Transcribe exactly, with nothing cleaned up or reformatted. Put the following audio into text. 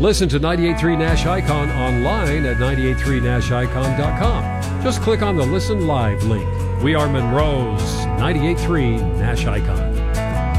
Listen to ninety-eight point three Nash Icon online at nine eight three nash icon dot com. Just click on the Listen Live link. We are Monroe's ninety-eight point three Nash Icon.